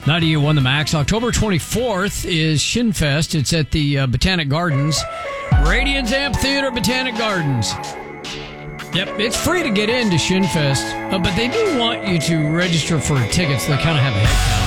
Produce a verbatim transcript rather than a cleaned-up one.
ninety-eight point one The Max. October twenty-fourth is Shinfest. It's at the uh, Botanic Gardens. Radiance Amphitheater, Botanic Gardens. Yep, it's free to get into Shinfest, uh, but they do want you to register for tickets. They kind of have a head count.